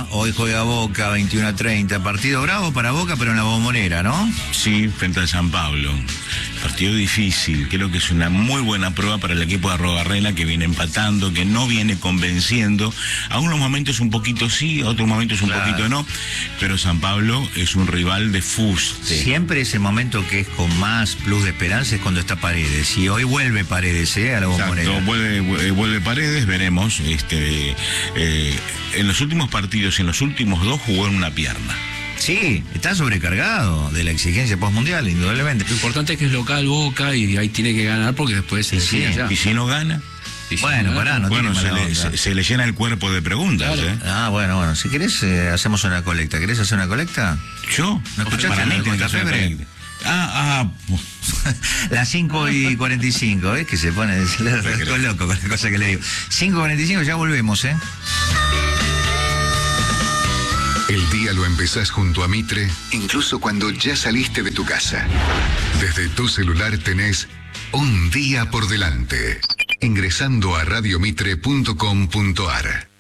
Boca, hoy juega Boca, 21:30. Partido bravo para Boca, pero en la Bombonera, ¿no? Sí, frente al San Pablo. Partido difícil, creo que es una muy buena prueba para el equipo de Arruabarrena, que viene empatando, que no viene convenciendo. A unos momentos un poquito sí, a otros momentos un poquito no, pero San Pablo es un rival de fuste. Siempre ese momento que es con más plus de esperanza es cuando está Paredes, y hoy vuelve Paredes a la Bombonera. Exacto, vuelve Paredes, veremos. En los últimos partidos, en los últimos 2 jugó en una pierna. Sí, está sobrecargado de la exigencia postmundial, indudablemente. Lo importante es que es local Boca y ahí tiene que ganar porque después se decide allá. Y si no gana, bueno, pará, no bueno, tiene mala onda. se le llena el cuerpo de preguntas. Claro. Ah, bueno, si querés hacemos una colecta. ¿Querés hacer una colecta? ¿Yo? ¿No escuchaste Para mí la tiene que contra ser Febre? colecta. Las 5:45, ¿ves? Que se pone loco con la cosa que le digo. 5:45, ya volvemos, ¿eh? El día lo empezás junto a Mitre, incluso cuando ya saliste de tu casa. Desde tu celular tenés un día por delante. Ingresando a radiomitre.com.ar.